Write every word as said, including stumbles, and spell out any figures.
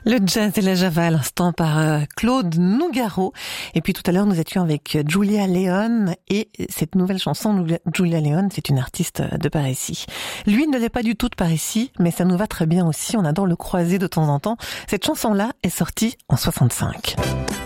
Le jazz et la java à l'instant par euh, Claude Nougaro. Et puis tout à l'heure, nous étions avec Julia Leone et cette nouvelle chanson, Julia Leone, c'est une artiste de par ici. Lui ne l'est pas du tout de par ici, mais ça nous va très bien aussi. On adore le croiser de temps en temps. Cette chanson-là est sortie en soixante-cinq.